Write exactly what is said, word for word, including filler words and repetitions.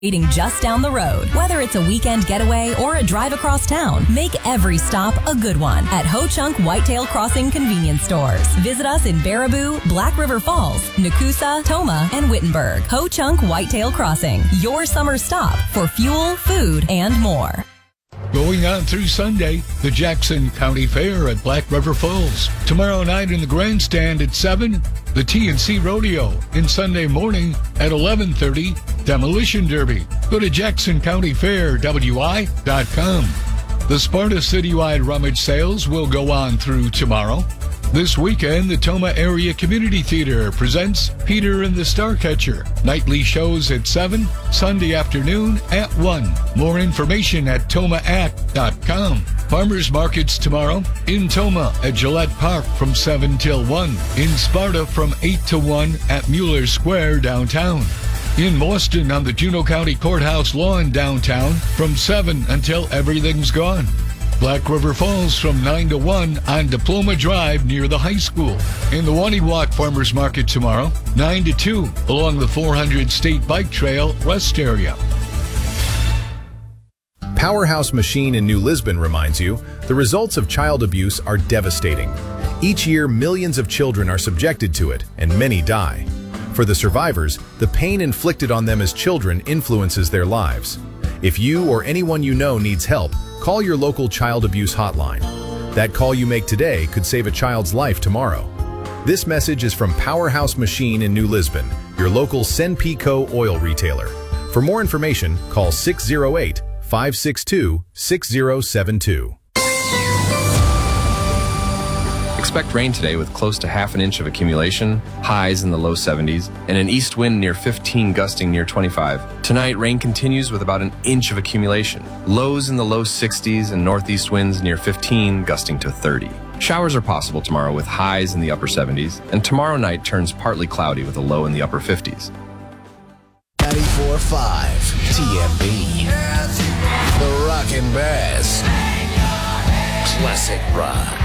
Eating just down the road. Whether it's a weekend getaway or a drive across town, make every stop a good one at Ho Chunk Whitetail Crossing convenience stores. Visit us in Baraboo, Black River Falls, Nakusa, Toma, and Wittenberg. Ho Chunk Whitetail Crossing, your summer stop for fuel, food, and more. Going on through Sunday, the Jackson County Fair at Black River Falls. Tomorrow night in the grandstand at seven, the T N C Rodeo. And Sunday morning at eleven thirty, Demolition Derby. Go to Jackson County Fair W I dot com. The Sparta Citywide Rummage Sales will go on through tomorrow. This weekend, the Toma Area Community Theater presents Peter and the Starcatcher. Nightly shows at seven, Sunday afternoon at one. More information at toma act dot com. Farmers markets tomorrow in Toma at Gillette Park from seven till one. In Sparta from eight to one at Mueller Square downtown. In Boston on the Juneau County Courthouse lawn downtown from seven until everything's gone. Black River Falls from nine to one on Diploma Drive near the high school. In the Waniwak Farmers Market tomorrow, nine to two along the four hundred State Bike Trail rest area. Powerhouse Machine in New Lisbon reminds you, the results of child abuse are devastating. Each year, millions of children are subjected to it, and many die. For the survivors, the pain inflicted on them as children influences their lives. If you or anyone you know needs help, call your local child abuse hotline. That call you make today could save a child's life tomorrow. This message is from Powerhouse Machine in New Lisbon, your local Senpico oil retailer. For more information, call six oh eight, five six two, six oh seven two. Expect rain today with close to half an inch of accumulation, highs in the low seventies, and an east wind near fifteen gusting near twenty-five. Tonight, rain continues with about an inch of accumulation, lows in the low sixties and northeast winds near fifteen gusting to thirty. Showers are possible tomorrow with highs in the upper seventies, and tomorrow night turns partly cloudy with a low in the upper fifties. ninety-four point five T M B. The Rockin' Bass. Classic rock.